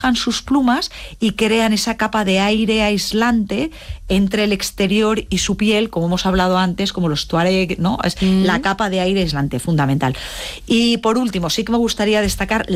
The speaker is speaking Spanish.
sus plumas y crean esa capa de aire aislante entre el exterior y su piel, como hemos hablado antes, como los tuareg, ¿no? Es la capa de aire aislante fundamental. Y por último, sí que me gustaría destacar